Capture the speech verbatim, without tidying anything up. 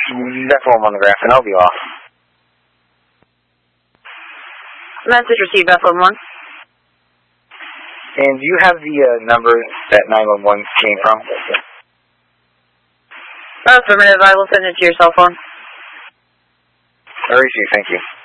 Vessel one on the graph, and I'll be off. Message received, Vessel one. And do you have the uh, number that nine one one came from? Affirmative, I will send it to your cell phone. I receive, thank you.